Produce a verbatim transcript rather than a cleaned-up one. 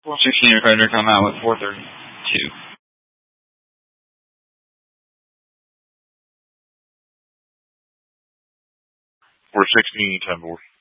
four sixteen, Predator, come out with four thirty-two. four sixteen, ten four.